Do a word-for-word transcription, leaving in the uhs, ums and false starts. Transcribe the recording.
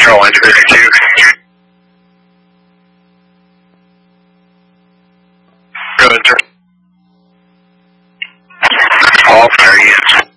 Airlines fifty-two. Go ahead, sir. All fair, yes.